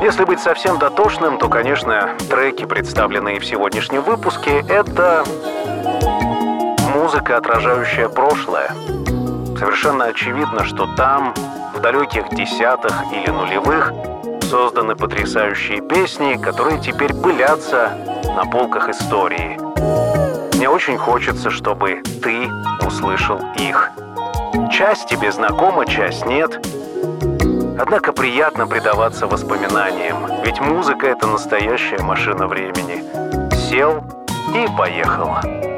Если быть совсем дотошным, то, конечно, треки, представленные в сегодняшнем выпуске, это музыка, отражающая прошлое. Совершенно очевидно, что там, в далеких десятых или нулевых, созданы потрясающие песни, которые теперь пылятся на полках истории. Мне очень хочется, чтобы ты услышал их. Часть тебе знакома, часть нет. Однако приятно предаваться воспоминаниям, ведь музыка — это настоящая машина времени. Сел и поехал.